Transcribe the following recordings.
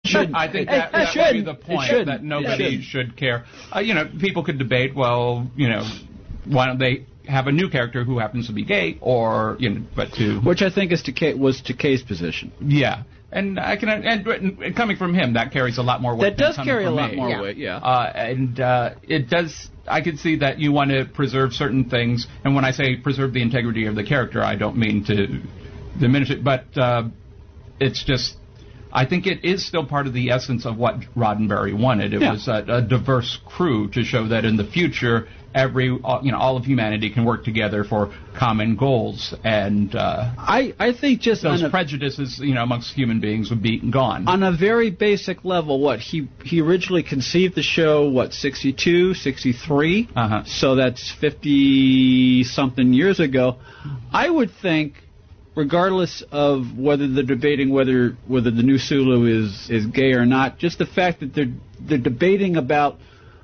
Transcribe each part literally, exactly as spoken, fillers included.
should. I think it, that, it that should. would be the point, should. that nobody should. should care. Uh, you know, people could debate, well, you know, why don't they have a new character who happens to be gay, or, you know, but to... Which I think is Takei, was Takei's position. Yeah. And I can, and, and coming from him, that carries a lot more weight. That does than carry a from lot me. more yeah. weight, yeah. Uh, and uh, it does. I can see that you want to preserve certain things. And when I say preserve the integrity of the character, I don't mean to diminish it. But uh, it's just, I think it is still part of the essence of what Roddenberry wanted. It yeah. was a, a diverse crew to show that in the future, every you know all of humanity can work together for common goals, and uh, I I think just those on a, prejudices you know amongst human beings would be gone. On a very basic level, what he he originally conceived the show what sixty-two, sixty-three, uh-huh. so that's fifty something years ago. I would think, regardless of whether they're debating whether whether the new Sulu is is gay or not, just the fact that they're they're debating about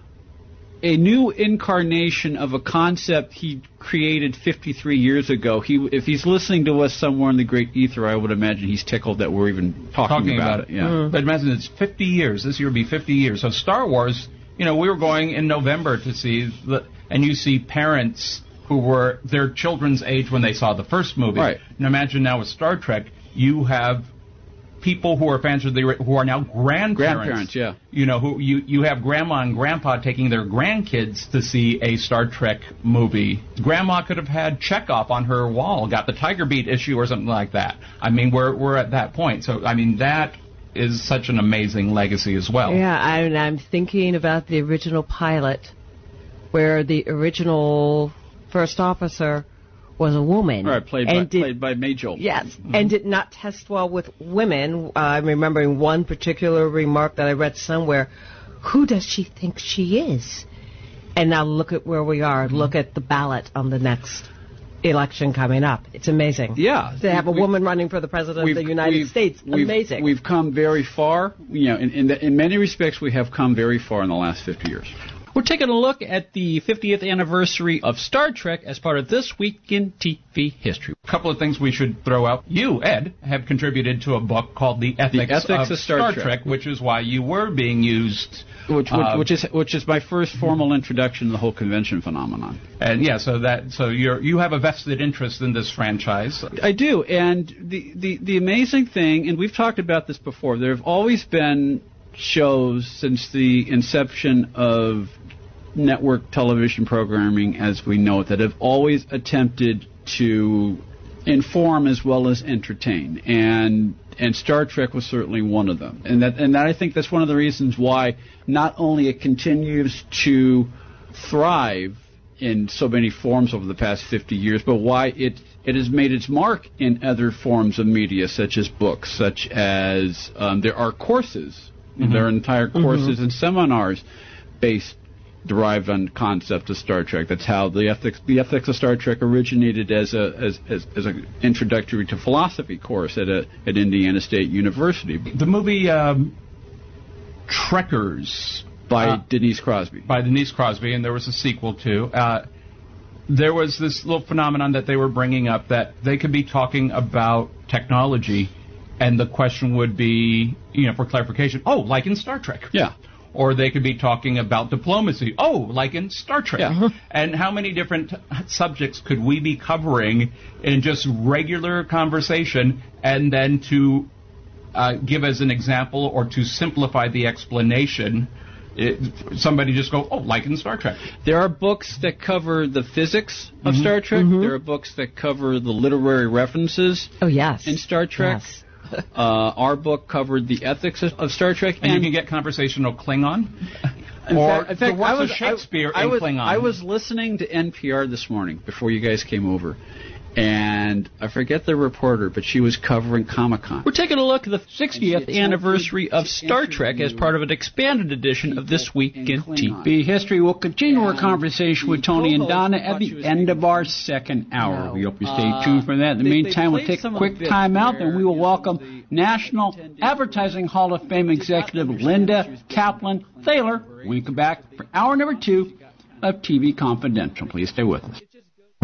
a new incarnation of a concept he created fifty-three years ago. He, if he's listening to us somewhere in the great ether, I would imagine he's tickled that we're even talking, talking about, about it. Yeah. Mm. But imagine it's fifty years. This year will be fifty years. So Star Wars, you know, we were going in November to see, the, and you see parents who were their children's age when they saw the first movie. Right. And imagine now with Star Trek, you have people who are fans of the who are now grandparents. Grandparents, yeah. You know, who you you have grandma and grandpa taking their grandkids to see a Star Trek movie. Grandma could have had Chekhov on her wall, got the Tiger Beat issue or something like that. I mean, we're we're at that point. So I mean, that is such an amazing legacy as well. Yeah, I, and I'm thinking about the original pilot, where the original first officer was a woman. Right, played by, did, played by Majel. Yes, mm-hmm. and did not test well with women. Uh, I'm remembering one particular remark that I read somewhere. Who does she think she is? And now look at where we are. Mm-hmm. Look at the ballot on the next election coming up. It's amazing. Yeah. To have a we, woman running for the president of the United we've, States. We've, amazing. We've come very far. You know, in, in, the, in many respects, we have come very far in the last fifty years. We're taking a look at the fiftieth anniversary of Star Trek as part of This Week in T V History. A couple of things we should throw out. You, Ed, have contributed to a book called The Ethics, the Ethics of, of Star, Star Trek. Trek, which is why you were being used. Which, which, uh, which is which is my first formal introduction to the whole convention phenomenon. And yeah, so that so you're you have a vested interest in this franchise. I do, and the, the, the amazing thing, and we've talked about this before, there have always been shows since the inception of network television programming as we know it that have always attempted to inform as well as entertain, and and Star Trek was certainly one of them. And that and that I think that's one of the reasons why not only it continues to thrive in so many forms over the past fifty years, but why it it has made its mark in other forms of media, such as books, such as um, there are courses, mm-hmm. there are entire courses mm-hmm. and seminars based derived on concept of Star Trek. That's how the ethics the ethics of Star Trek originated as a as as, as an introductory to philosophy course at a at Indiana State University. The movie um, Trekkers by uh, Denise Crosby. By Denise Crosby, and there was a sequel too. Uh, there was this little phenomenon that they were bringing up that they could be talking about technology, and the question would be, you know, for clarification, oh, like in Star Trek. Yeah. Or they could be talking about diplomacy. Oh, like in Star Trek. Yeah. And how many different subjects could we be covering in just regular conversation, and then to uh, give as an example or to simplify the explanation, it, somebody just go, oh, like in Star Trek. There are books that cover the physics of mm-hmm. Star Trek. Mm-hmm. There are books that cover the literary references oh, yes. in Star Trek. Yes. uh, our book covered the ethics of, of Star Trek. And, and you can get conversational Klingon? In or fact, in fact, the works I was, of Shakespeare I, I in was, Klingon. I was listening to N P R this morning before you guys came over, and I forget the reporter, but she was covering Comic-Con. We're taking a look at the sixtieth anniversary of Star Trek as part of an expanded edition of This Week in T V History. We'll continue our conversation with Tony and Donna at the end of our second hour. We hope you stay tuned for that. In the meantime, we'll take a quick time out, and we will welcome National Advertising Hall of Fame executive Linda Kaplan Thaler. When we come back for hour number two of T V Confidential. Please stay with us.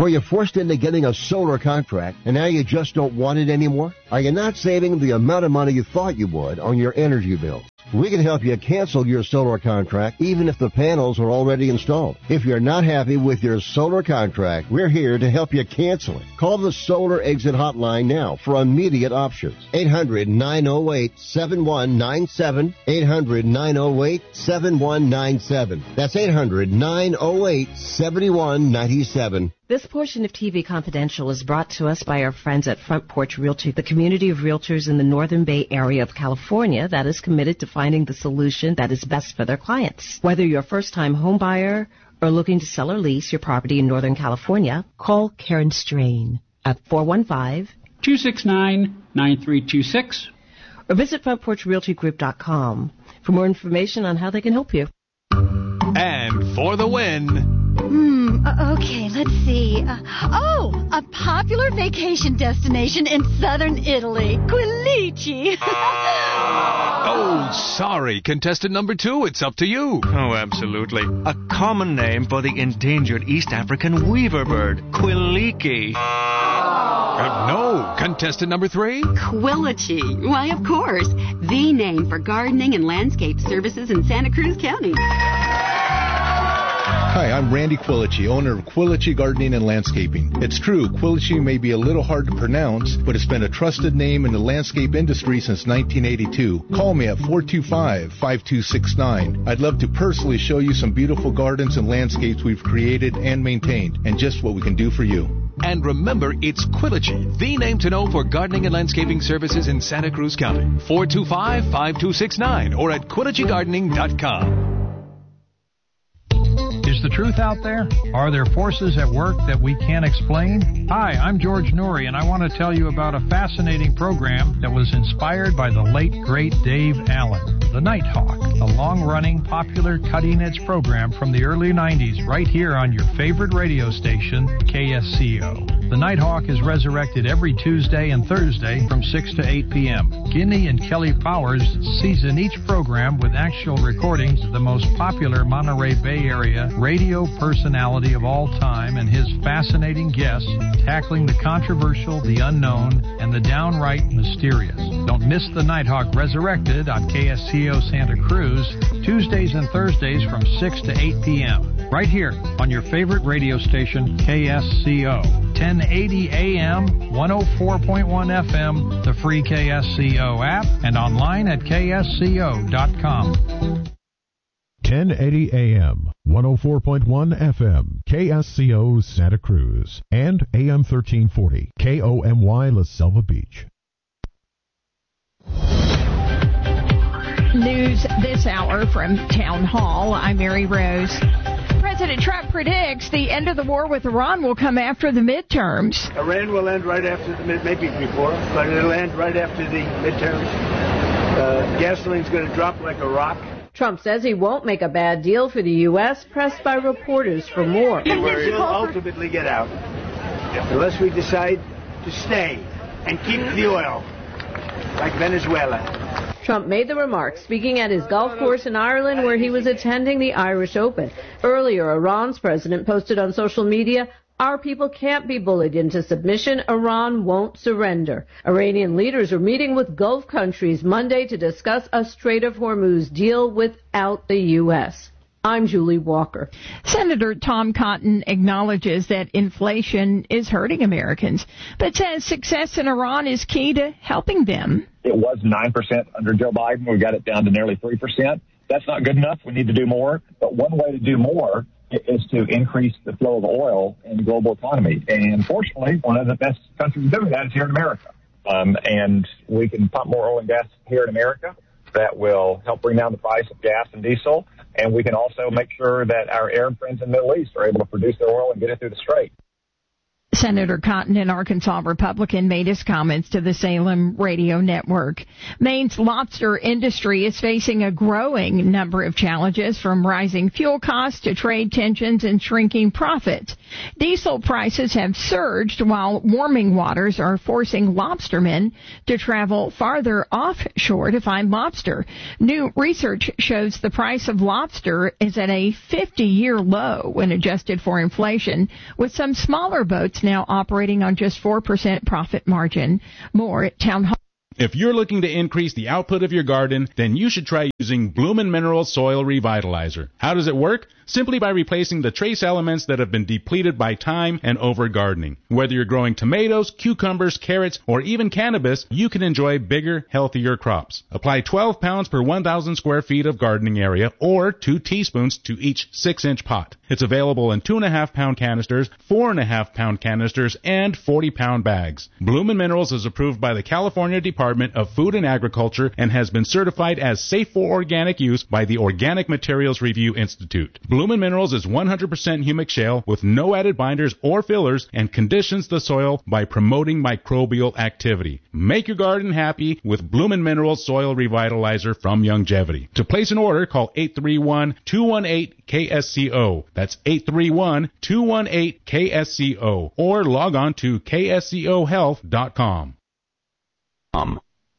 Were you forced into getting a solar contract and now you just don't want it anymore? Are you not saving the amount of money you thought you would on your energy bills? We can help you cancel your solar contract even if the panels are already installed. If you're not happy with your solar contract, we're here to help you cancel it. Call the Solar Exit Hotline now for immediate options. eight hundred, nine oh eight, seven one nine seven. eight hundred, nine oh eight, seven one nine seven. That's eight hundred, nine oh eight, seven one nine seven. This portion of T V Confidential is brought to us by our friends at Front Porch Realty, the community of realtors in the Northern Bay area of California that is committed to finding the solution that is best for their clients. Whether you're a first-time home buyer or looking to sell or lease your property in Northern California, call Karen Strain at four one five, two six nine, nine three two six or visit front porch realty group dot com for more information on how they can help you. And for the win... Hmm, uh, okay, let's see. Uh, oh, a popular vacation destination in southern Italy, Quilici. Oh, sorry, contestant number two, it's up to you. Oh, absolutely. A common name for the endangered East African weaver bird, Quiliki. Uh, no, contestant number three? Quilici. Why, of course. The name for gardening and landscape services in Santa Cruz County. Hi, I'm Randy Quilici, owner of Quilici Gardening and Landscaping. It's true, Quilici may be a little hard to pronounce, but it's been a trusted name in the landscape industry since nineteen eighty-two. Call me at four two five, five two six nine. I'd love to personally show you some beautiful gardens and landscapes we've created and maintained, and just what we can do for you. And remember, it's Quilici, the name to know for gardening and landscaping services in Santa Cruz County. four two five, five two six nine or at quilici gardening dot com. Is the truth out there? Are there forces at work that we can't explain? Hi, I'm George Noory, and I want to tell you about a fascinating program that was inspired by the late, great Dave Allen, The Nighthawk, a long-running, popular, cutting-edge program from the early nineties right here on your favorite radio station, K S C O. The Nighthawk is resurrected every Tuesday and Thursday from six to eight p.m. Guinea and Kelly Powers season each program with actual recordings of the most popular Monterey Bay Area radio personality of all time and his fascinating guests tackling the controversial, the unknown, and the downright mysterious. Don't miss The Nighthawk Resurrected on K S C O Santa Cruz, Tuesdays and Thursdays from six to eight p.m. right here on your favorite radio station, K S C O. ten eighty A M, one oh four point one F M, the free K S C O app, and online at K S C O dot com. ten eighty A M, one oh four point one F M, K S C O Santa Cruz, and A M thirteen forty, K O M Y La Selva Beach. News this hour from Town Hall. I'm Mary Rose. President Trump predicts the end of the war with Iran will come after the midterms. Iran will end right after the mid, maybe before, but it'll end right after the midterms. Uh, gasoline's going to drop like a rock. Trump says he won't make a bad deal for the U S, pressed by reporters for more. We'll ultimately get out, unless we decide to stay and keep the oil, like Venezuela. Trump made the remarks speaking at his golf course in Ireland where he was attending the Irish Open. Earlier, Iran's president posted on social media, "Our people can't be bullied into submission. Iran won't surrender." Iranian leaders are meeting with Gulf countries Monday to discuss a Strait of Hormuz deal without the U S. I'm Julie Walker. Senator Tom Cotton acknowledges that inflation is hurting Americans, but says success in Iran is key to helping them. It was nine percent under Joe Biden. We got it down to nearly three percent. That's not good enough. We need to do more. But one way to do more is to increase the flow of oil in the global economy. And fortunately, one of the best countries doing that is here in America. Um, and we can pump more oil and gas here in America. That will help bring down the price of gas and diesel. And we can also make sure that our Arab friends in the Middle East are able to produce their oil and get it through the Strait. Senator Cotton, an Arkansas Republican, made his comments to the Salem radio network. Maine's lobster industry is facing a growing number of challenges, from rising fuel costs to trade tensions and shrinking profits. Diesel prices have surged, while warming waters are forcing lobstermen to travel farther offshore to find lobster. New research shows the price of lobster is at a fifty-year low when adjusted for inflation, with some smaller boats now operating on just four percent profit margin. More at Town Hall. If you're looking to increase the output of your garden, then you should try using Bloomin' Minerals Soil Revitalizer. How does it work? Simply by replacing the trace elements that have been depleted by time and over-gardening. Whether you're growing tomatoes, cucumbers, carrots, or even cannabis, you can enjoy bigger, healthier crops. Apply twelve pounds per one thousand square feet of gardening area, or two teaspoons to each six inch pot. It's available in two and a half pound canisters, four and a half pound canisters, and forty pound bags. Bloomin' Minerals is approved by the California Department of Food and Agriculture and has been certified as safe for organic use by the Organic Materials Review Institute. Bloomin' Minerals is one hundred percent humic shale with no added binders or fillers and conditions the soil by promoting microbial activity. Make your garden happy with Bloomin' Minerals Soil Revitalizer from Youngevity. To place an order, call eight three one, two one eight, K S C O. That's eight three one, two one eight, K S C O. Or log on to K S C O health dot com. Um.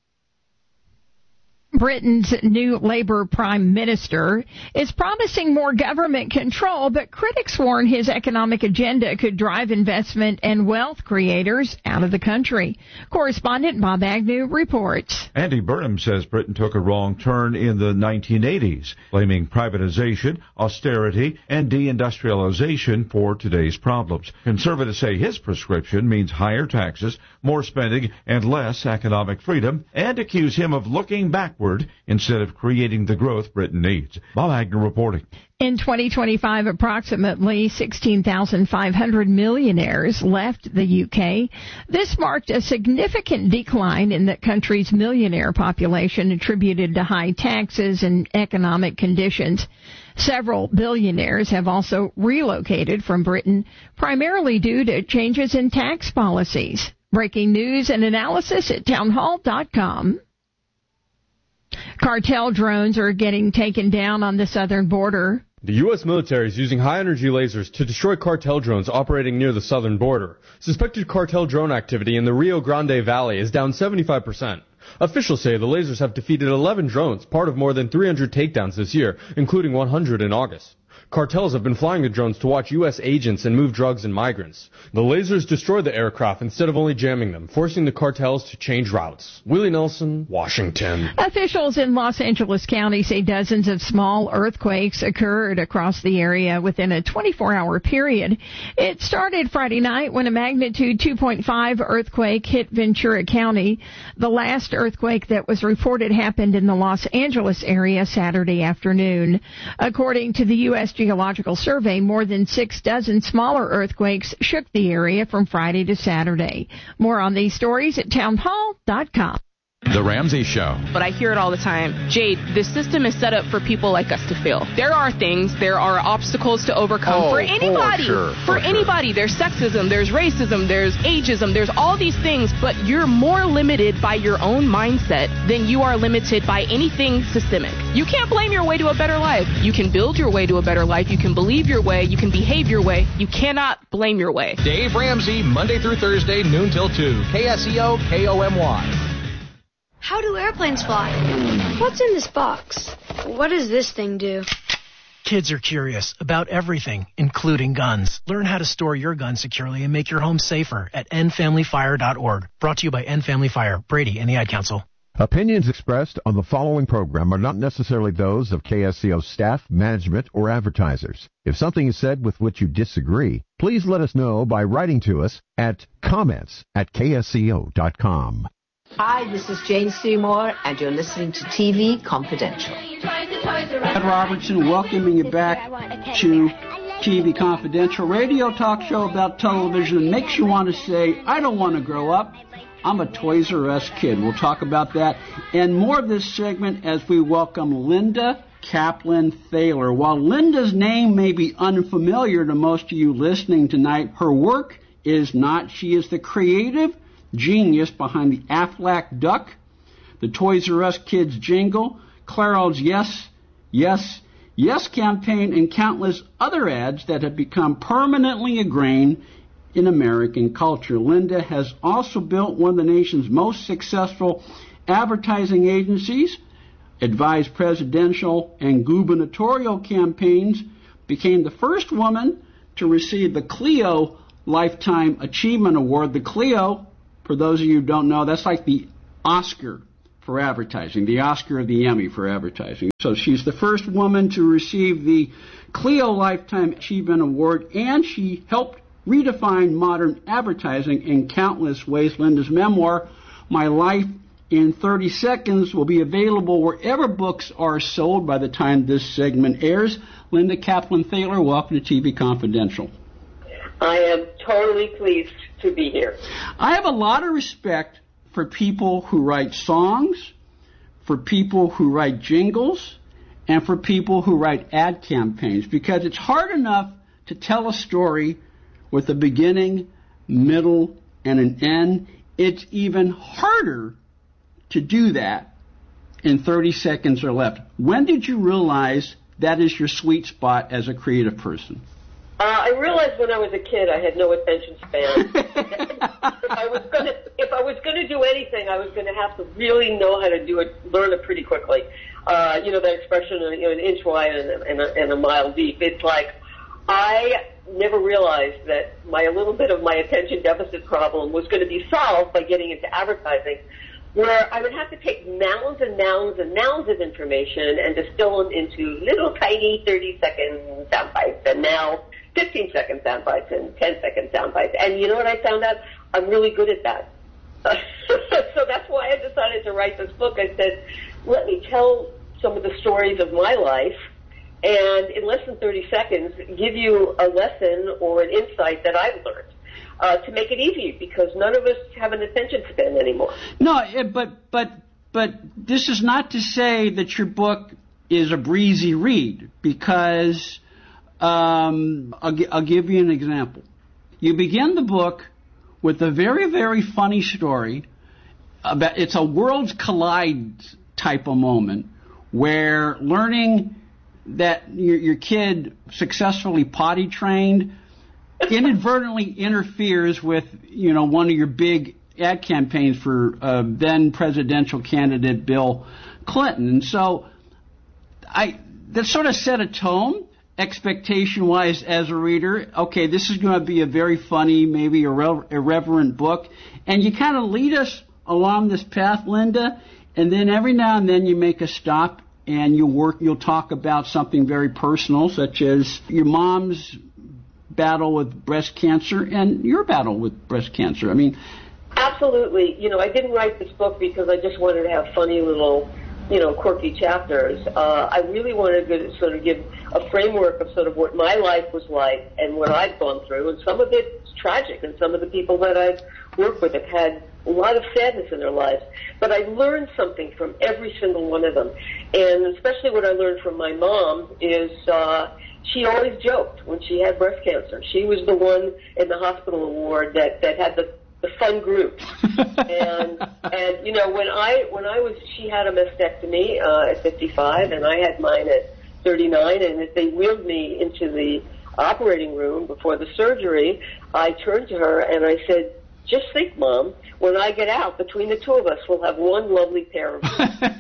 Britain's new Labour Prime Minister is promising more government control, but critics warn his economic agenda could drive investment and wealth creators out of the country. Correspondent Bob Agnew reports. Andy Burnham says Britain took a wrong turn in the nineteen eighties, blaming privatization, austerity, and deindustrialization for today's problems. Conservatives say his prescription means higher taxes, more spending, and less economic freedom, and accuse him of looking backward instead of creating the growth Britain needs. Bob Agnew reporting. In twenty twenty-five, approximately sixteen thousand five hundred millionaires left the U K. This marked a significant decline in the country's millionaire population, attributed to high taxes and economic conditions. Several billionaires have also relocated from Britain, primarily due to changes in tax policies. Breaking news and analysis at town hall dot com. Cartel drones are getting taken down on the southern border. The U S military is using high-energy lasers to destroy cartel drones operating near the southern border. Suspected cartel drone activity in the Rio Grande Valley is down seventy-five percent. Officials say the lasers have defeated eleven drones, part of more than three hundred takedowns this year, including one hundred in August. Cartels have been flying the drones to watch U S agents and move drugs and migrants. The lasers destroy the aircraft instead of only jamming them, forcing the cartels to change routes. Willie Nelson, Washington. Officials in Los Angeles County say dozens of small earthquakes occurred across the area within a twenty-four hour period. It started Friday night when a magnitude two point five earthquake hit Ventura County. The last earthquake that was reported happened in the Los Angeles area Saturday afternoon. According to the U S Geological Survey, more than six dozen smaller earthquakes shook the area from Friday to Saturday. More on these stories at town hall dot com. The Ramsey Show. But I hear it all the time. Jade, this system is set up for people like us to fail. There are things, there are obstacles to overcome oh, for anybody. For, sure, for, for anybody. Sure. There's sexism, there's racism, there's ageism, there's all these things, but you're more limited by your own mindset than you are limited by anything systemic. You can't blame your way to a better life. You can build your way to a better life. You can believe your way. You can behave your way. You cannot blame your way. Dave Ramsey, Monday through Thursday, noon till two. K S E O, K O M Y. How do airplanes fly? What's in this box? What does this thing do? Kids are curious about everything, including guns. Learn how to store your gun securely and make your home safer at end family fire dot org. Brought to you by End Family Fire, Brady, and the Ad Council. Opinions expressed on the following program are not necessarily those of K S C O staff, management, or advertisers. If something is said with which you disagree, please let us know by writing to us at comments at K S C O dot com. Hi, this is Jane Seymour, and you're listening to T V Confidential. Ed Robertson welcoming you back to T V Confidential, radio talk show about television that makes you want to say, I don't want to grow up. I'm a Toys R Us kid. We'll talk about that and more of this segment as we welcome Linda Kaplan Thaler. While Linda's name may be unfamiliar to most of you listening tonight, her work is not. She is the creative genius behind the Aflac Duck, the Toys R Us Kids jingle, Clairol's Yes, Yes, Yes campaign, and countless other ads that have become permanently ingrained in American culture. Linda has also built one of the nation's most successful advertising agencies, advised presidential and gubernatorial campaigns, became the first woman to receive the Clio Lifetime Achievement Award. The Clio, for those of you who don't know, that's like the Oscar for advertising, the Oscar or the Emmy for advertising. So she's the first woman to receive the Clio Lifetime Achievement Award, and she helped redefine modern advertising in countless ways. Linda's memoir, My Life in thirty seconds, will be available wherever books are sold by the time this segment airs. Linda Kaplan-Thaler, welcome to T V Confidential. I am totally pleased to be here. I have a lot of respect for people who write songs, for people who write jingles, and for people who write ad campaigns, because it's hard enough to tell a story with a beginning, middle, and an end. It's even harder to do that in thirty seconds or less. When did you realize that is your sweet spot as a creative person? Uh, I realized when I was a kid I had no attention span. if I was going to, if I was going to do anything, I was going to have to really know how to do it, learn it pretty quickly. Uh, you know that expression, you know, an inch wide and a, and, a, and a mile deep. It's like I never realized that my a little bit of my attention deficit problem was going to be solved by getting into advertising, where I would have to take mounds and mounds and mounds of information and distill them into little tiny thirty-second sound bites, and now fifteen-second sound bites and ten-second sound bites. And you know what I found out? I'm really good at that. So that's why I decided to write this book. I said, let me tell some of the stories of my life, and in less than thirty seconds, give you a lesson or an insight that I've learned. Uh, to make it easy, because none of us have an attention span anymore. No, but but but this is not to say that your book is a breezy read, because um, I'll, I'll give you an example. You begin the book with a very, very funny story about, it's a worlds collide type of moment, where learning that your, your kid successfully potty trained inadvertently interferes with, you know, one of your big ad campaigns for uh, then presidential candidate Bill Clinton. And so I that sort of set a tone, expectation-wise, as a reader. Okay, this is going to be a very funny, maybe irre- irreverent book. And you kind of lead us along this path, Linda, and then every now and then you make a stop and you work, you'll talk about something very personal, such as your mom's battle with breast cancer and your battle with breast cancer. I mean, absolutely. You know, I didn't write this book because I just wanted to have funny little, you know, quirky chapters. Uh, I really wanted to sort of give a framework of sort of what my life was like and what I've gone through. And some of it's tragic, and some of the people that I've worked with have had a lot of sadness in their lives. But I learned something from every single one of them. And especially what I learned from my mom is, uh, she always joked when she had breast cancer. She was the one in the hospital ward that, that had the, the fun group. and and you know, when I when I was she had a mastectomy uh, at fifty-five, and I had mine at thirty-nine, and as they wheeled me into the operating room before the surgery, I turned to her and I said, "Just think, Mom, when I get out, between the two of us, we'll have one lovely pair of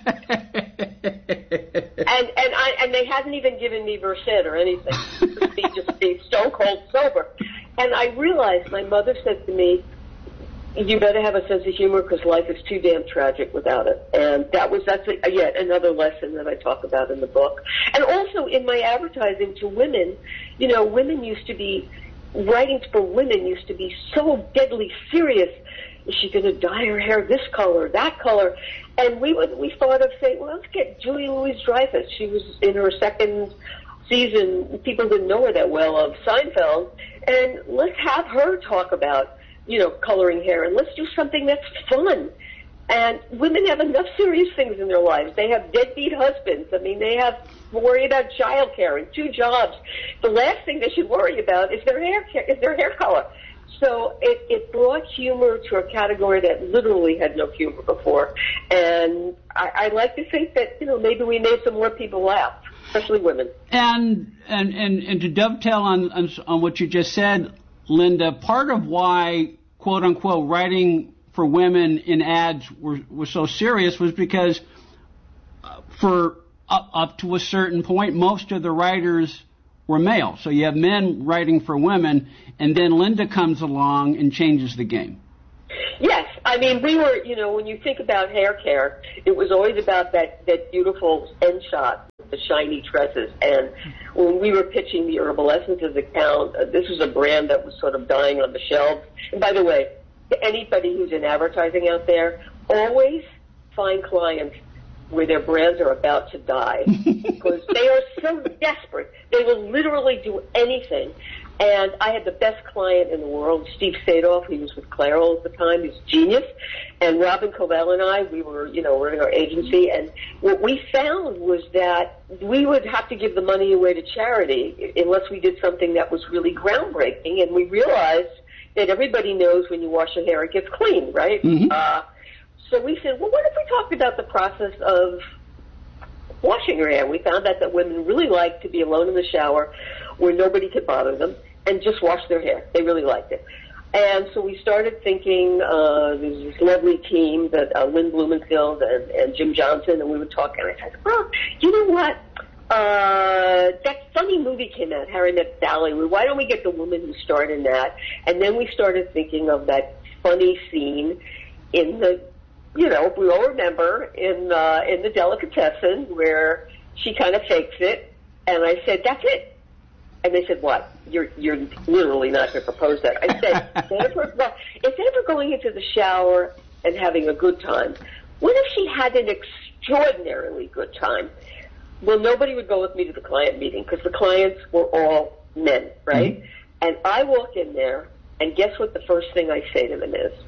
And and I and they hadn't even given me Versed or anything. Just be, just be stone cold sober. And I realized my mother said to me, "You better have a sense of humor, because life is too damn tragic without it." And that was that's a, yet another lesson that I talk about in the book. And also in my advertising to women, you know, women used to be writing for women used to be so deadly serious. Is she going to dye her hair this color, that color? And we would we thought of saying, well, let's get Julie Louis-Dreyfus. She was in her second season. People didn't know her that well, of Seinfeld, and let's have her talk about, you know, coloring hair, and let's do something that's fun. And women have enough serious things in their lives. They have deadbeat husbands. I mean, they have to worry about child care and two jobs. The last thing they should worry about is their hair is their hair color. So it, it brought humor to a category that literally had no humor before. And I, I like to think that, you know, maybe we made some more people laugh, especially women. And and, and, and to dovetail on, on on what you just said, Linda, part of why, quote unquote, writing for women in ads were, was so serious was because for up, up to a certain point, most of the writers were male. So you have men writing for women, and then Linda comes along and changes the game. Yes, I mean, we were, you know, when you think about hair care, it was always about that, that beautiful end shot, the shiny tresses. And when we were pitching the Herbal Essences account, uh, this was a brand that was sort of dying on the shelves. And by the way, to anybody who's in advertising out there, always find clients where their brands are about to die because they are so desperate. They will literally do anything. And I had the best client in the world, Steve Sadoff. He was with Clairol at the time. He's a genius. And Robin Covell and I, we were, you know, running our agency. And what we found was that we would have to give the money away to charity unless we did something that was really groundbreaking. And we realized that everybody knows when you wash your hair, it gets clean, right? Mm-hmm. Uh, so we said, well, what if we talked about the process of washing your hair? We found out that women really like to be alone in the shower where nobody could bother them and just wash their hair. They really liked it. And so we started thinking, uh, there's this lovely team, that uh, Lynn Blumenfield and, and Jim Johnson, and we would talk, and I said, well, you know what? Uh, that funny movie came out, Harry Met Sally. Why don't we get the woman who starred in that? And then we started thinking of that funny scene in the, you know, we all remember, in uh, in the Delicatessen where she kind of fakes it. And I said, that's it. And they said, what? You're you're literally not going to propose that. I said, instead of, her, well, instead of her going into the shower and having a good time, what if she had an extraordinarily good time? Well, nobody would go with me to the client meeting because the clients were all men, right? Mm-hmm. And I walk in there, and guess what the first thing I say to them is?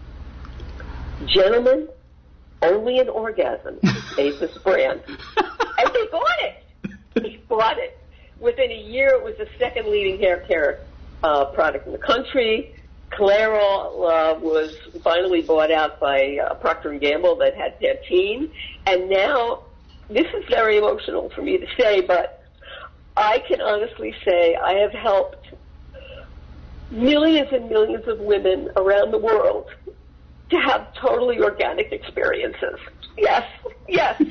Gentlemen, only an orgasm made this brand. And they bought it. They bought it. Within a year, it was the second leading hair care uh, product in the country. Clairol uh, was finally bought out by uh, Procter and Gamble that had Pantene. And now, this is very emotional for me to say, but I can honestly say I have helped millions and millions of women around the world to have totally organic experiences. Yes, yes,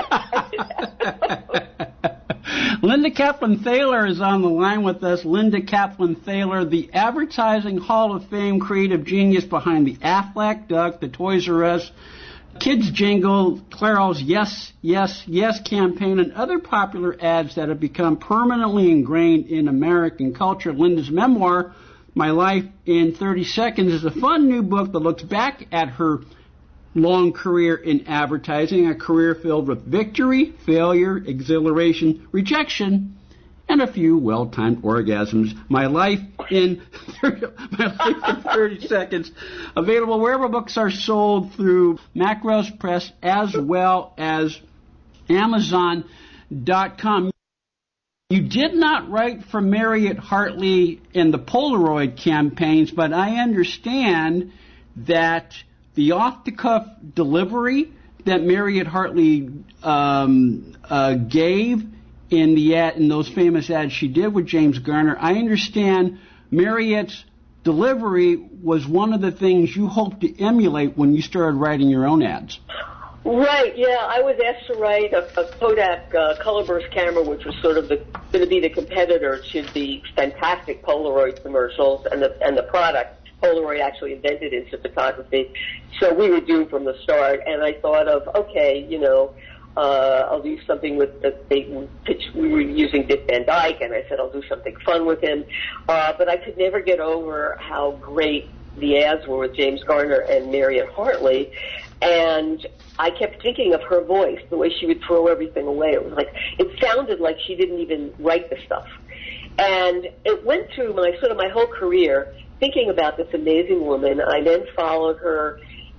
yes. Linda Kaplan-Thaler is on the line with us. Linda Kaplan-Thaler, the Advertising Hall of Fame creative genius behind the Aflac Duck, the Toys R Us, Kids Jingle, Clairol's Yes, Yes, Yes campaign, and other popular ads that have become permanently ingrained in American culture. Linda's memoir, My Life in thirty seconds, is a fun new book that looks back at her long career in advertising, a career filled with victory, failure, exhilaration, rejection, and a few well-timed orgasms. My Life in thirty, My Life in thirty seconds, available wherever books are sold through Macros Press as well as Amazon dot com. You did not write for Marriott Hartley in the Polaroid campaigns, but I understand that the off-the-cuff delivery that Marriott Hartley um, uh, gave in the ad, in those famous ads she did with James Garner, I understand Marriott's delivery was one of the things you hoped to emulate when you started writing your own ads. Right, yeah. I was asked to write a, a Kodak uh, colorburst camera, which was sort of the, going to be the competitor to the fantastic Polaroid commercials and the and the product. Polaroid actually invented instant photography, so we were doomed from the start. And I thought of, okay, you know, uh, I'll do something with the they pitch. We were using Dick Van Dyke, and I said I'll do something fun with him. Uh, but I could never get over how great the ads were with James Garner and Marriott Hartley. And I kept thinking of her voice, the way she would throw everything away. It was like, it sounded like she didn't even write the stuff. And it went through my sort of my whole career thinking about this amazing woman. I then followed her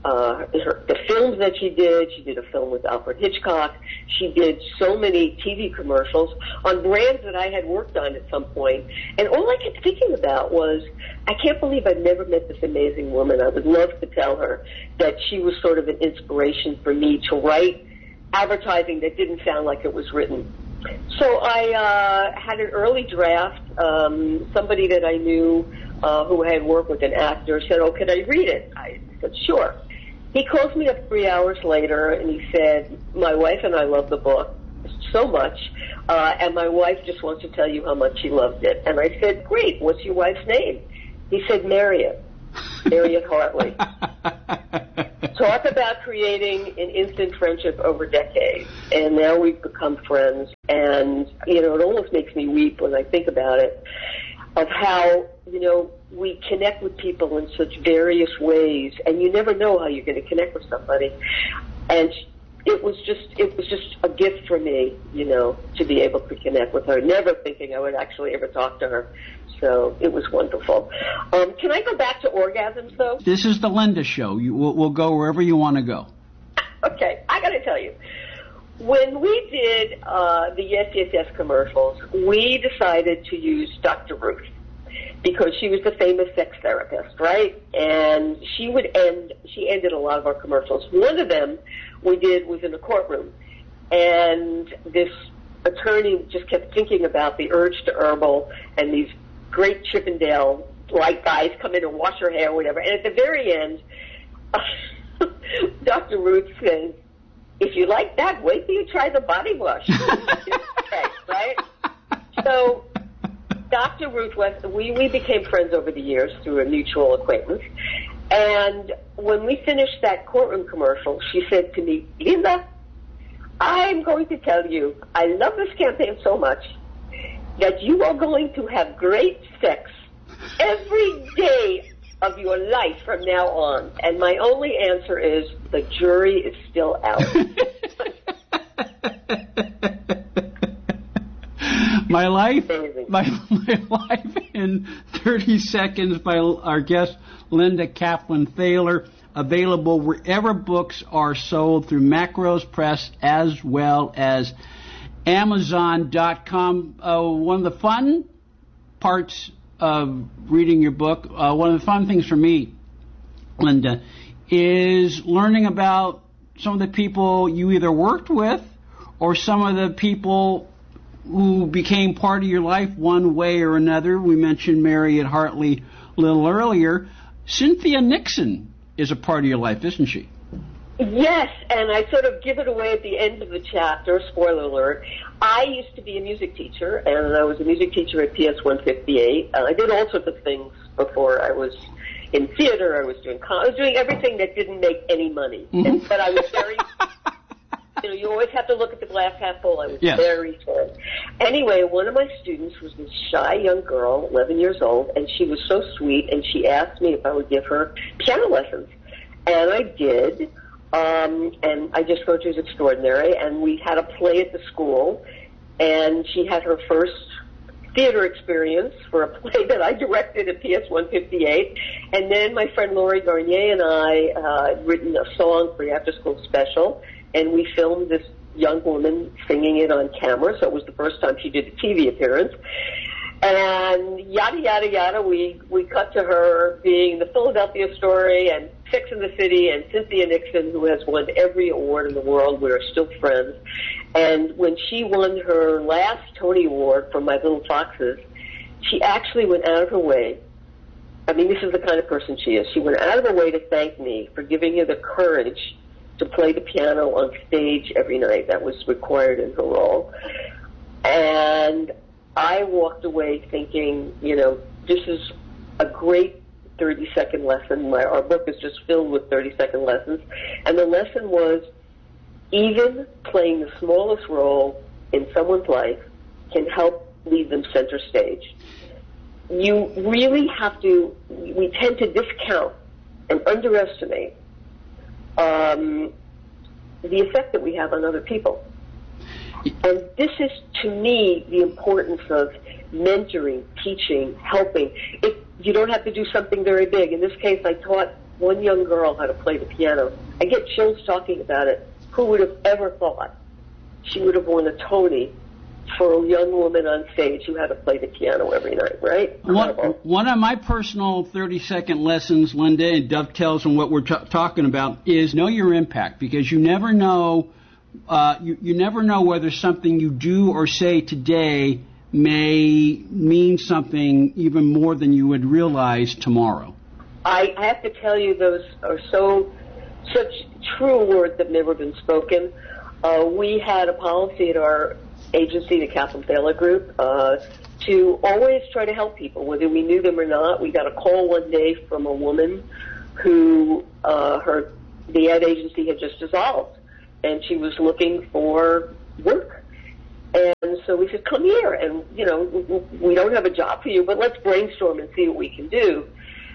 uh, her, the films that she did. She did a film with Alfred Hitchcock. She did so many T V commercials on brands that I had worked on at some point. And all I kept thinking about was, I can't believe I've never met this amazing woman. I would love to tell her that she was sort of an inspiration for me to write advertising that didn't sound like it was written. So I uh, had an early draft. Um, somebody that I knew uh, who had worked with an actor said, oh, can I read it? I said, sure. He calls me up three hours later, and he said, my wife and I love the book so much, uh, and my wife just wants to tell you how much she loved it. And I said, great, what's your wife's name? He said, Marriott. Marriott Hartley. Talk about creating an instant friendship over decades. And now we've become friends. And, you know, it almost makes me weep when I think about it, of how, you know, we connect with people in such various ways, and you never know how you're going to connect with somebody. And it was just, it was just a gift for me, you know, to be able to connect with her, never thinking I would actually ever talk to her. So it was wonderful. Um, can I go back to orgasms, though? This is the Linda Show. You, we'll, we'll go wherever you want to go. Okay, I got to tell you, when we did uh, the Yes, Yes, Yes commercials, we decided to use Doctor Ruth because she was the famous sex therapist, right? And she would end, she ended a lot of our commercials. One of them we did was in a courtroom, and this attorney just kept thinking about the urge to herbal and these great Chippendale-like guys come in and wash her hair or whatever. And at the very end, Doctor Ruth says, if you like that, wait till you try the body wash. Okay, right? So Doctor Ruth West, we, we became friends over the years through a mutual acquaintance. And when we finished that courtroom commercial, she said to me, Linda, I'm going to tell you, I love this campaign so much that you are going to have great sex every day of your life from now on. And my only answer is, the jury is still out. My life, my, my life in thirty seconds by our guest, Linda Kaplan Thaler, available wherever books are sold through Macros Press as well as Amazon dot com. Uh, one of the fun parts of reading your book, uh, one of the fun things for me, Linda, is learning about some of the people you either worked with or some of the people who became part of your life one way or another. We mentioned Marriott Hartley a little earlier. Cynthia Nixon is a part of your life, isn't she? Yes, and I sort of give it away at the end of the chapter, spoiler alert. I used to be a music teacher, and I was a music teacher at P S one fifty-eight. Uh, I did all sorts of things before. I was in theater, I was doing I was doing everything that didn't make any money. Mm-hmm. And, but I was very, you know, you always have to look at the glass half full. I was yes. very fun. Anyway, one of my students was this shy young girl, eleven years old, and she was so sweet, and she asked me if I would give her piano lessons. And I did. Um, and I just thought she was extraordinary, and we had a play at the school, and she had her first theater experience for a play that I directed at P S one fifty-eight, and then my friend Laurie Garnier and I uh, had written a song for the after-school special, and we filmed this young woman singing it on camera, so it was the first time she did a T V appearance. And yada, yada, yada, we, we cut to her being the Philadelphia Story and Sex and the City and Cynthia Nixon, who has won every award in the world. We are still friends. And when she won her last Tony Award for My Little Foxes, she actually went out of her way. I mean, this is the kind of person she is. She went out of her way to thank me for giving her the courage to play the piano on stage every night. That was required in her role. And I walked away thinking, you know, this is a great thirty-second lesson. My, our book is just filled with thirty-second lessons. And the lesson was, even playing the smallest role in someone's life can help lead them center stage. You really have to, we tend to discount and underestimate um, the effect that we have on other people. And this is, to me, the importance of mentoring, teaching, helping. If you don't have to do something very big. In this case, I taught one young girl how to play the piano. I get chills talking about it. Who would have ever thought she would have won a Tony for a young woman on stage who had to play the piano every night, right? One, one of my personal thirty-second lessons, Linda, and dovetails on what we're t- talking about, is know your impact, because you never know, uh, you, you never know whether something you do or say today may mean something even more than you would realize tomorrow. I have to tell you, those are so such true words that have never been spoken. Uh, we had a policy at our agency, the Kaplan Thaler Group, uh, to always try to help people, whether we knew them or not. We got a call one day from a woman who uh, her the ad agency had just dissolved, and she was looking for work. And so we said, come here, and, you know, we don't have a job for you, but let's brainstorm and see what we can do.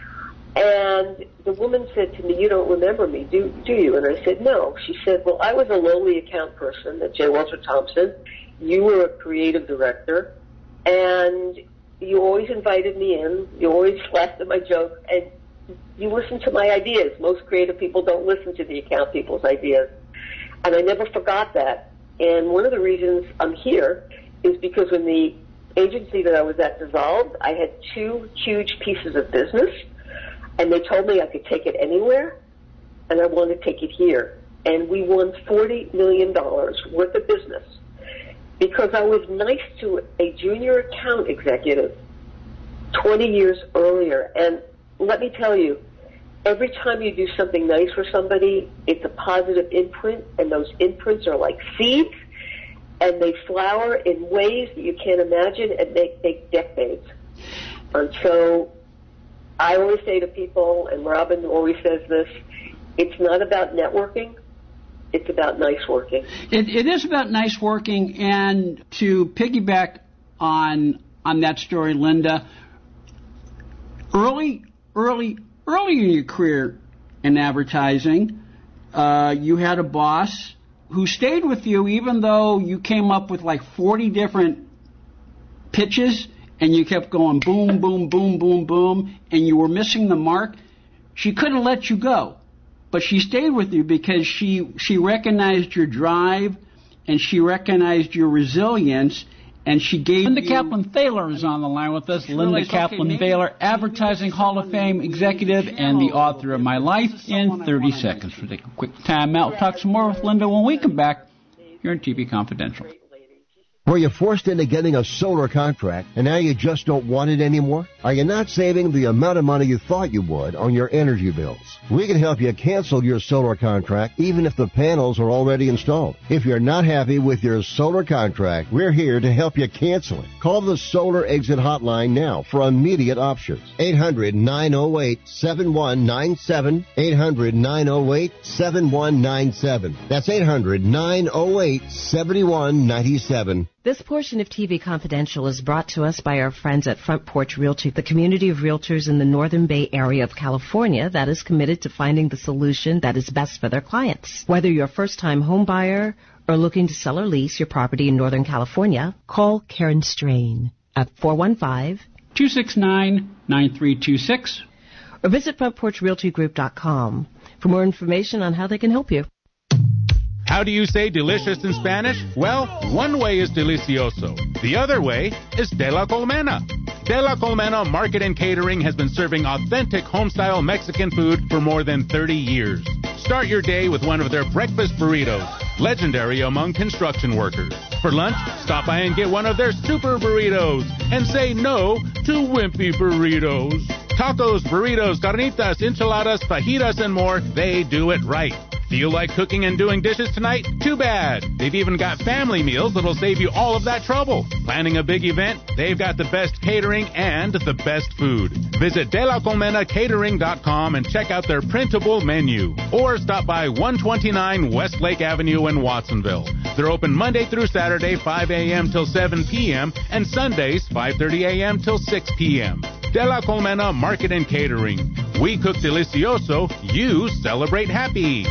And the woman said to me, you don't remember me, do do you? And I said, no. She said, well, I was a lowly account person at J. Walter Thompson. You were a creative director, and you always invited me in. You always laughed at my jokes, and you listened to my ideas. Most creative people don't listen to the account people's ideas. And I never forgot that. And one of the reasons I'm here is because when the agency that I was at dissolved, I had two huge pieces of business, and they told me I could take it anywhere, and I wanted to take it here. And we won forty million dollars worth of business because I was nice to a junior account executive twenty years earlier. And let me tell you, every time you do something nice for somebody, it's a positive imprint, and those imprints are like seeds, and they flower in ways that you can't imagine, and they take decades. And so I always say to people, and Robin always says this, it's not about networking, it's about nice working. It, it is about nice working, and to piggyback on on that story, Linda, early, early, early in your career in advertising, uh, you had a boss who stayed with you even though you came up with like forty different pitches and you kept going boom, boom, boom, boom, boom, and you were missing the mark. She could have let you go, but she stayed with you because she she recognized your drive and she recognized your resilience, and she gave Linda you... Linda Kaplan Thaler is on the line with us. Linda realized, Kaplan okay, Thaler, Advertising Hall of Fame executive and the author of My Life in thirty seconds. We'll take a quick time out. We'll talk some more with Linda when we come back here on T V Confidential. Were you forced into getting a solar contract and now you just don't want it anymore? Are you not saving the amount of money you thought you would on your energy bills? We can help you cancel your solar contract even if the panels are already installed. If you're not happy with your solar contract, we're here to help you cancel it. Call the Solar Exit Hotline now for immediate options. eight hundred, nine oh eight, seven one nine seven. eight hundred, nine oh eight, seven one nine seven. That's eight hundred, nine oh eight, seven one nine seven. This portion of T V Confidential is brought to us by our friends at Front Porch Realty, the community of realtors in the Northern Bay area of California that is committed to finding the solution that is best for their clients. Whether you're a first-time home buyer or looking to sell or lease your property in Northern California, call Karen Strain at four one five, two six nine, nine three two six or visit front porch realty group dot com for more information on how they can help you. How do you say delicious in Spanish? Well, one way is delicioso. The other way is de la Colmena. De la Colmena Market and Catering has been serving authentic home-style Mexican food for more than thirty years. Start your day with one of their breakfast burritos, legendary among construction workers. For lunch, stop by and get one of their super burritos and say no to wimpy burritos. Tacos, burritos, carnitas, enchiladas, fajitas, and more, they do it right. Feel like cooking and doing dishes tonight? Too bad. They've even got family meals that'll save you all of that trouble. Planning a big event? They've got the best catering and the best food. Visit de la colmena catering dot com and check out their printable menu. Or stop by one twenty-nine Westlake Avenue in Watsonville. They're open Monday through Saturday, five a.m. till seven p.m. and Sundays, five thirty a.m. till six p.m. De la Colmena Market and Catering. We cook delicioso, you celebrate happy.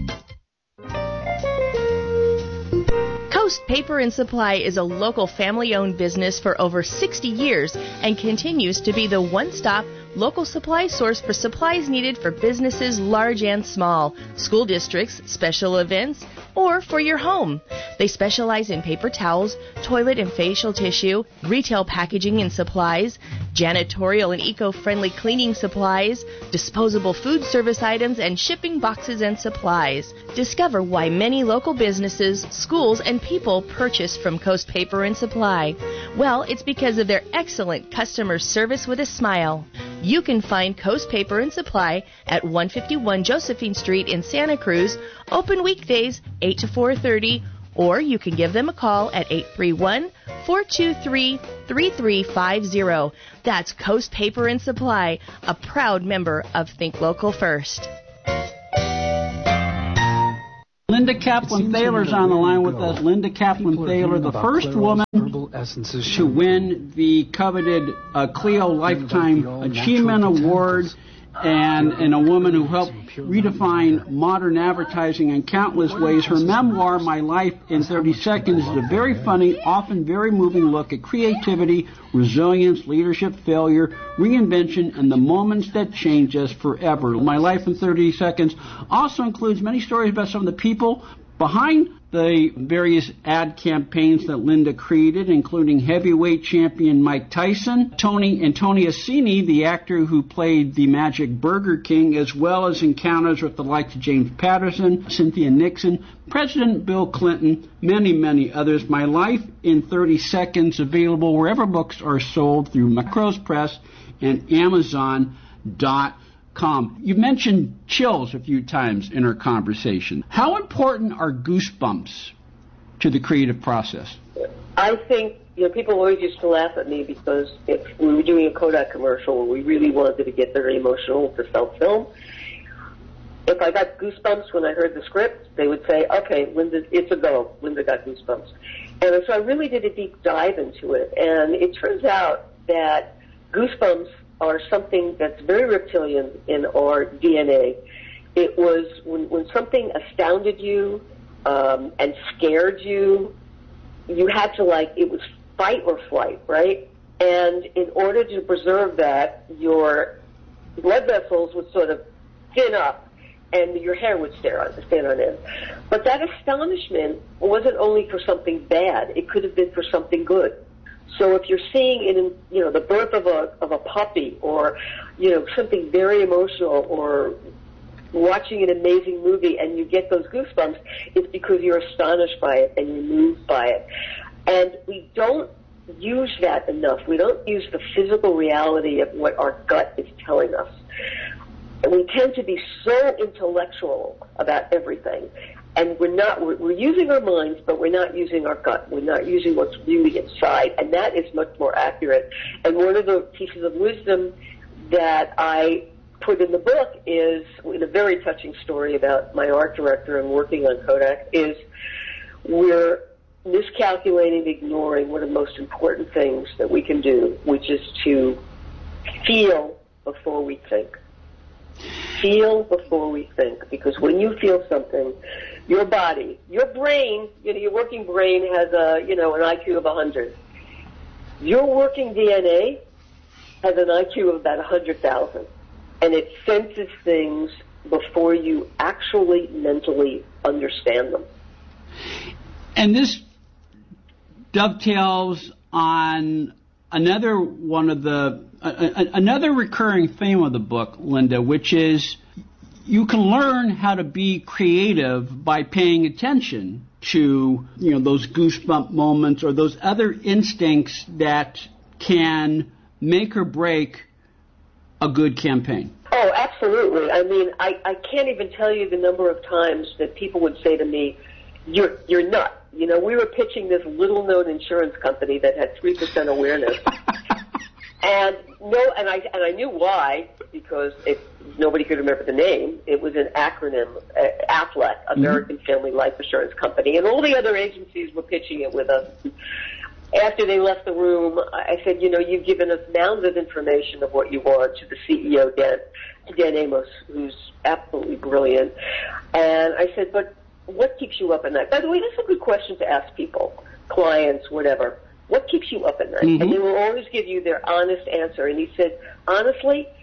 Coast Paper and Supply is a local family-owned business for over sixty years and continues to be the one-stop, local supply source for supplies needed for businesses large and small, school districts, special events, or for your home. They specialize in paper towels, toilet and facial tissue, retail packaging and supplies, janitorial and eco-friendly cleaning supplies, disposable food service items, and shipping boxes and supplies. Discover why many local businesses, schools, and people purchase from Coast Paper and Supply. Well, it's because of their excellent customer service with a smile. You can find Coast Paper and Supply at one fifty-one Josephine Street in Santa Cruz, open weekdays eight to four thirty, or you can give them a call at eight three one, four two three, three three five zero. That's Coast Paper and Supply, a proud member of Think Local First. Linda Kaplan-Thaler's on the line with us. Linda Kaplan-Thaler, the first woman to win the coveted uh, Clio Lifetime Achievement Award, and, and a woman who helped redefine modern advertising in countless ways. Her memoir, My Life in thirty seconds, is a very funny, often very moving look at creativity, resilience, leadership, failure, reinvention, and the moments that change us forever. My Life in thirty seconds also includes many stories about some of the people behind the various ad campaigns that Linda created, including heavyweight champion Mike Tyson, Tony and Tony Assini, the actor who played the Magic Burger King, as well as encounters with the likes of James Patterson, Cynthia Nixon, President Bill Clinton, many, many others. My Life in thirty seconds, available wherever books are sold through Macross Press and Amazon dot com. Com. You've mentioned chills a few times in our conversation. How important are goosebumps to the creative process? I think, you know, people always used to laugh at me because if we were doing a Kodak commercial where we really wanted to get very emotional to sell film, if I got goosebumps when I heard the script, they would say, okay, Linda, it's a go. Linda got goosebumps. And so I really did a deep dive into it. And it turns out that goosebumps are something that's very reptilian in our D N A. It was when, when something astounded you um, and scared you, you had to, like, it was fight or flight, right? And in order to preserve that, your blood vessels would sort of thin up and your hair would stand on, stand on end. But that astonishment wasn't only for something bad. It could have been for something good. So if you're seeing in, you know, the birth of a of a puppy, or, you know, something very emotional, or watching an amazing movie and you get those goosebumps, it's because you're astonished by it and you're moved by it. And we don't use that enough. We don't use the physical reality of what our gut is telling us. And we tend to be so intellectual about everything. And we're not, we're, we're using our minds, but we're not using our gut. We're not using what's really inside. And that is much more accurate. And one of the pieces of wisdom that I put in the book is, in a very touching story about my art director and working on Kodak, is we're miscalculating, ignoring one of the most important things that we can do, which is to feel before we think. Feel before we think, because when you feel something, your body, your brain, you know, your working brain has a, you know, an I Q of one hundred. Your working D N A has an I Q of about one hundred thousand, and it senses things before you actually mentally understand them. And this dovetails on another one of the uh, another recurring theme of the book, Linda, which is you can learn how to be creative by paying attention to, you know, those goosebump moments or those other instincts that can make or break a good campaign. Oh, absolutely. I mean, I, I can't even tell you the number of times that people would say to me, you're you're nuts. You know, we were pitching this little-known insurance company that had three percent awareness. and no, and I and I knew why, because it, nobody could remember the name. It was an acronym, uh, AFLAC, American mm-hmm. Family Life Assurance Company, and all the other agencies were pitching it with us. After they left the room, I said, you know, you've given us mounds of information of what you want to the C E O, Dan, Dan Amos, who's absolutely brilliant. And I said, but what keeps you up at night? By the way, that's a good question to ask people, clients, whatever. What keeps you up at night? Mm-hmm. And they will always give you their honest answer. And he said, honestly,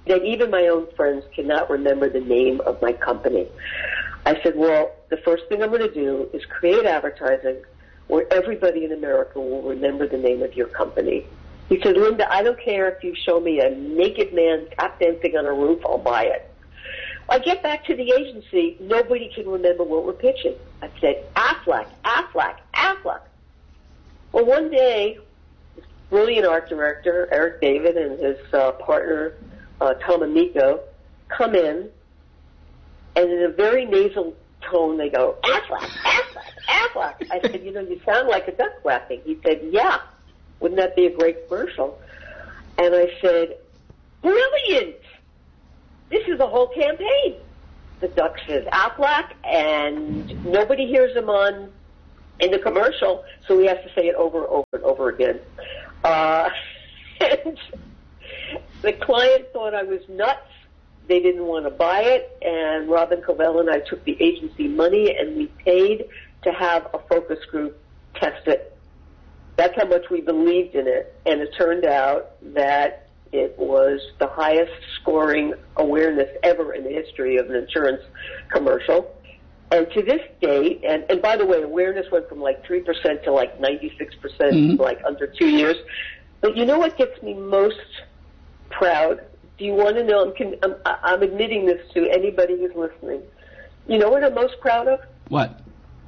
that even my own friends cannot remember the name of my company. I said, well, the first thing I'm going to do is create advertising where everybody in America will remember the name of your company. He said, Linda, I don't care if you show me a naked man tap dancing on a roof, I'll buy it. I get back to the agency, nobody can remember what we're pitching. I said, Aflac, Aflac, Aflac. Well, one day, this brilliant art director, Eric David, and his uh, partner, uh, Tom Amico, come in, and in a very nasal tone, they go, Aflac, Aflac, Aflac. I said, you know, you sound like a duck quacking. He said, yeah, wouldn't that be a great commercial? And I said, brilliant. This is a whole campaign. The duck says Aflac, and nobody hears him on in the commercial, so he has to say it over and over and over again. Uh, and the client thought I was nuts. They didn't want to buy it, and Robin Covell and I took the agency money, and we paid to have a focus group test it. That's how much we believed in it, and it turned out that it was the highest scoring awareness ever in the history of an insurance commercial. And to this date, and, and by the way, awareness went from like three percent to like ninety-six percent mm-hmm. like under two years. But you know what gets me most proud? Do you want to know? I'm, con- I'm, I'm admitting this to anybody who's listening. You know what I'm most proud of? What?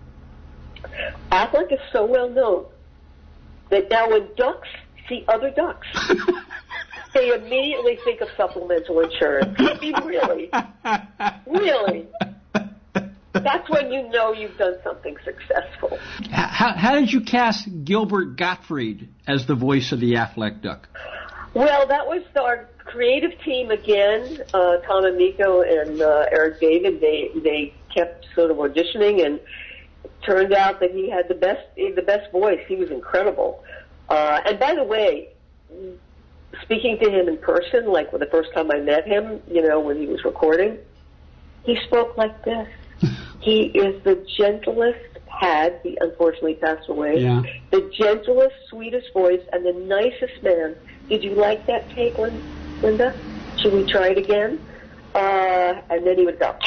Aflac is so well known that now when ducks see other ducks, they immediately think of supplemental insurance. I mean, really? Really? That's when you know you've done something successful. How, how did you cast Gilbert Gottfried as the voice of the Aflac duck? Well, that was our creative team again, uh, Tom Amico and uh, Eric David. They they kept sort of auditioning, and it turned out that he had the best the best voice. He was incredible. Uh, and by the way, speaking to him in person, like the first time I met him, you know, when he was recording, he spoke like this. He is the gentlest, had, he unfortunately passed away, yeah. the gentlest, sweetest voice, and the nicest man. Did you like that take, Linda? Should we try it again? Uh, and then he would go,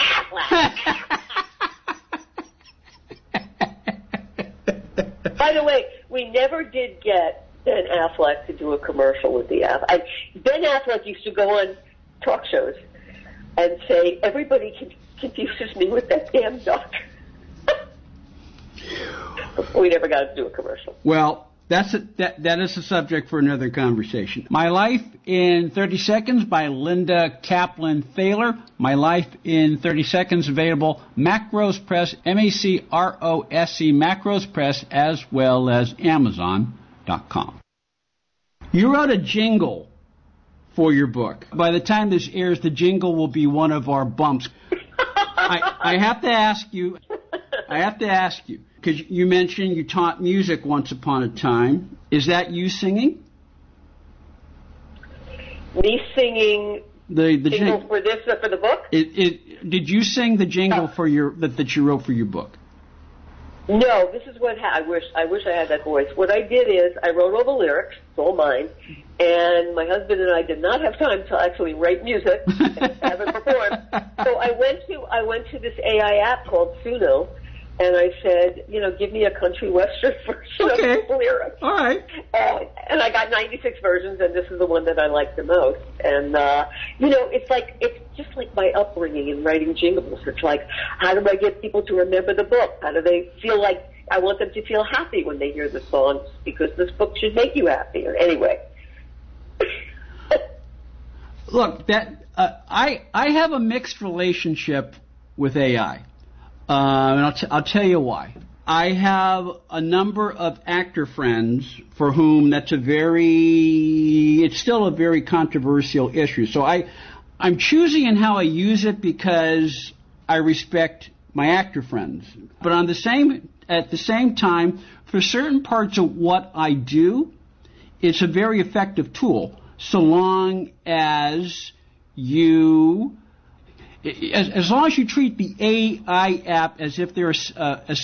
By the way, we never did get Ben Affleck to do a commercial with the Affleck. I, Ben Affleck used to go on talk shows and say, everybody can confuses me with that damn duck. We never got to do a commercial. Well, that's a, that that is a subject for another conversation. My Life in thirty Seconds by Linda Kaplan Thaler. My Life in thirty Seconds available Macros Press, M A C R O S E, Macros Press, as well as Amazon dot com. You wrote a jingle for your book. By the time this airs, the jingle will be one of our bumps. I, I have to ask you, I have to ask you, because you mentioned you taught music once upon a time. Is that you singing? Me singing the, the jingle jing- for this, uh, for the book? It, it, did you sing the jingle for your that, that you wrote for your book? No, this is what ha- I wish. I wish I had that voice. What I did is I wrote all the lyrics, it's all mine, and my husband and I did not have time to actually write music and have it performed. So I went to I went to this A I app called Suno, and I said, you know, give me a country western version okay. of the lyrics. All right. Uh, and I got ninety-six versions, and this is the one that I like the most. And uh, you know, it's like it's just like my upbringing in writing jingles. It's like, how do I get people to remember the book? How do they feel like I want them to feel happy when they hear the songs, because this book should make you happier. Anyway. Look, that uh, I I have a mixed relationship with A I, uh, and I'll, t- I'll tell you why. I have a number of actor friends for whom that's a very, it's still a very controversial issue. So I, I'm choosing in how I use it because I respect my actor friends. But on the same, at the same time, for certain parts of what I do, it's a very effective tool, so long as you, as, as long as you treat the A I app as if they're a, a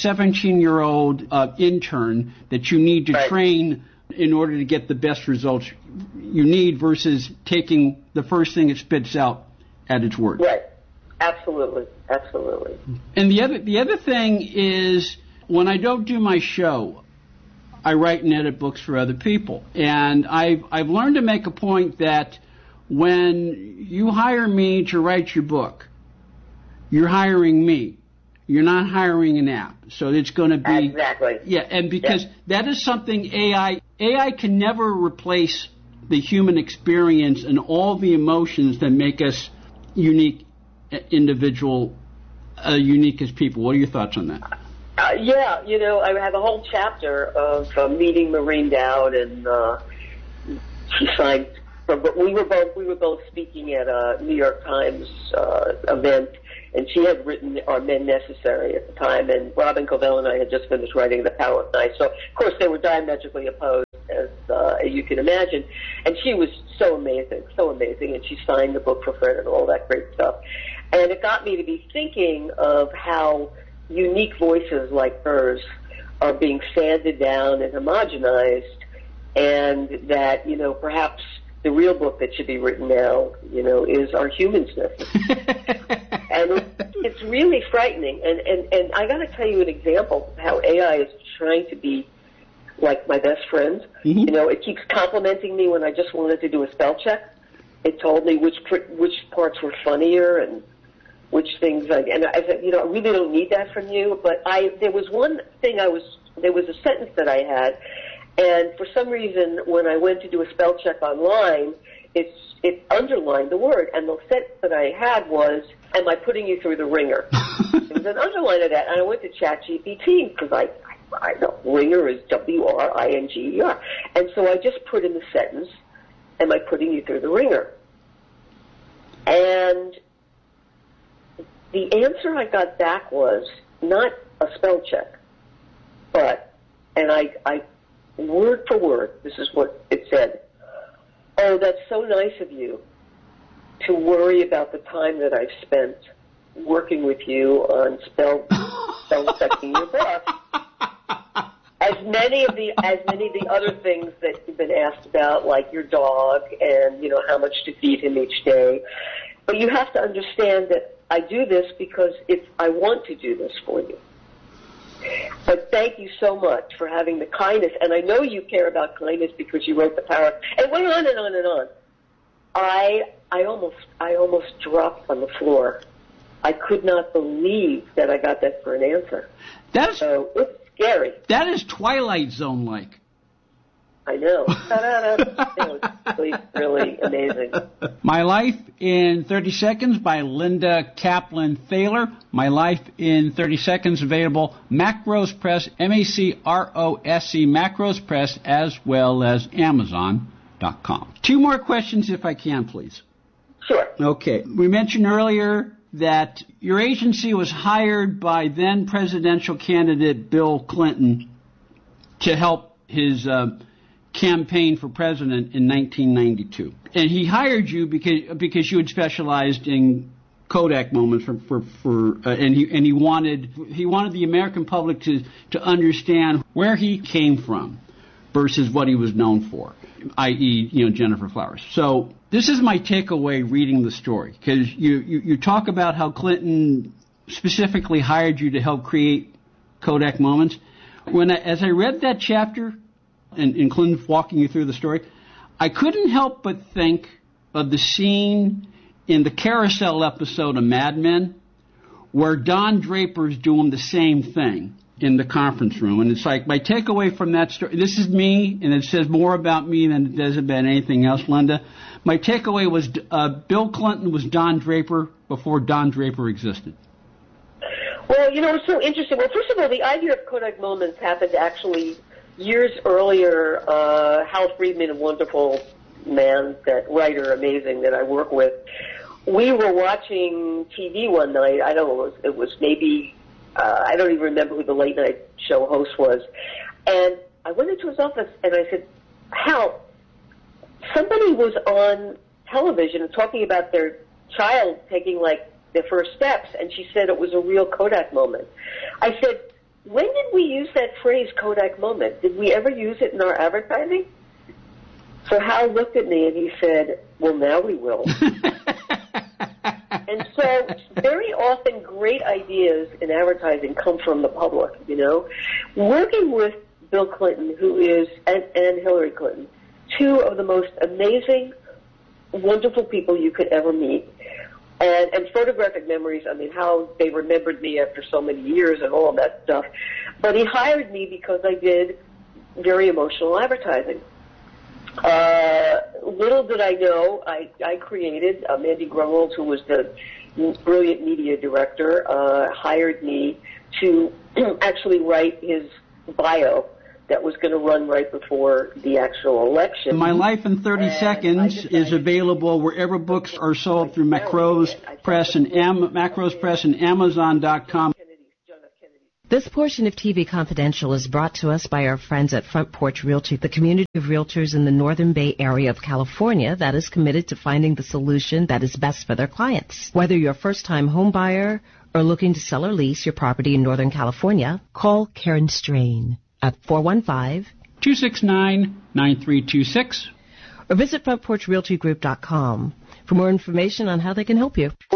seventeen-year-old uh, intern that you need to right. train in order to get the best results you need versus taking the first thing it spits out at its word. Right. Absolutely. Absolutely. And the other the other thing is, when I don't do my show, I write and edit books for other people. And I've, I've learned to make a point that when you hire me to write your book, you're hiring me. You're not hiring an app. So it's going to be... Exactly. Yeah, and because yep. that is something A I... A I can never replace the human experience and all the emotions that make us unique, individual, uh, unique as people. What are your thoughts on that? Uh, yeah, you know, I have a whole chapter of uh, meeting Maureen Dowd, and uh, she signed... But we were both we were both speaking at a New York Times uh, event, and she had written Are Men Necessary at the time, and Robin Covell and I had just finished writing The Power of Night. So, of course, they were diametrically opposed, as, uh, as you can imagine. And she was so amazing, so amazing, and she signed the book for Fred and all that great stuff. And it got me to be thinking of how unique voices like hers are being sanded down and homogenized, and that, you know, perhaps the real book that should be written now, you know, is our humanness. And it's really frightening. And, and, and I got to tell you an example of how A I is trying to be like my best friend. Mm-hmm. You know, it keeps complimenting me when I just wanted to do a spell check. It told me which which parts were funnier and which things I, and I said, you know, I really don't need that from you. But I, there was one thing I was, there was a sentence that I had, and for some reason, when I went to do a spell check online, it's, it underlined the word. And the sentence that I had was, am I putting you through the ringer? It was an underline of that. And I went to ChatGPT because I, I, I know ringer is W R I N G E R. And so I just put in the sentence, am I putting you through the ringer? And the answer I got back was not a spell check, but, and I, I, word for word, this is what it said. Oh, that's so nice of you to worry about the time that I've spent working with you on spell spell checking your book. As many of the as many of the other things that you've been asked about, like your dog and, you know, how much to feed him each day. But you have to understand that I do this because it's I want to do this for you. But thank you so much for having the kindness, and I know you care about kindness because you wrote The Power. And went on and on and on. I I almost I almost dropped on the floor. I could not believe that I got that for an answer. That's so it's scary. That is Twilight Zone like. I know. It was really, really amazing. My Life in thirty seconds by Linda Kaplan Thaler. My Life in thirty seconds, available Macrose Press, M A C R O S E, Macrose Press, as well as Amazon dot com. Two more questions, if I can, please. Sure. Okay. We mentioned earlier that your agency was hired by then presidential candidate Bill Clinton to help his uh, campaign for president in nineteen ninety-two, and he hired you because because you had specialized in Kodak moments for for, for uh, and he and he wanted he wanted the American public to to understand where he came from versus what he was known for, that is, you know, Gennifer Flowers. So this is my takeaway reading the story, because you, you you talk about how Clinton specifically hired you to help create Kodak moments. When I, as I read that chapter, and, and Clinton walking you through the story, I couldn't help but think of the scene in the Carousel episode of Mad Men where Don Draper's doing the same thing in the conference room. And it's like, my takeaway from that story, this is me, and it says more about me than it does about anything else, Linda. My takeaway was uh, Bill Clinton was Don Draper before Don Draper existed. Well, you know, it's so interesting. Well, first of all, the idea of Kodak moments happened actually years earlier. uh, Hal Friedman, a wonderful man, that writer, amazing, that I work with, we were watching T V one night. I don't know, it was, it was maybe, uh, I don't even remember who the late night show host was. And I went into his office and I said, Hal, somebody was on television and talking about their child taking like their first steps, and she said it was a real Kodak moment. I said, when did we use that phrase, Kodak moment? Did we ever use it in our advertising? So Hal looked at me and he said, well, now we will. And so very often great ideas in advertising come from the public, you know. Working with Bill Clinton, who is, and, and Hillary Clinton, two of the most amazing, wonderful people you could ever meet. And, and photographic memories, I mean, how they remembered me after so many years and all of that stuff. But he hired me because I did very emotional advertising. Uh, little did I know, I, I created, uh, Mandy Grunwald, who was the brilliant media director, uh, hired me to actually write his bio that was going to run right before the actual election. My Life in thirty Seconds is available wherever books are sold through Macrose Press and Am- Macrose Press and Amazon dot com. This portion of T V Confidential is brought to us by our friends at Front Porch Realty, the community of realtors in the Northern Bay area of California that is committed to finding the solution that is best for their clients. Whether you're a first-time home buyer or looking to sell or lease your property in Northern California, call Karen Strain at four one five, two six nine, nine three two six or visit front porch realty group dot com for more information on how they can help you.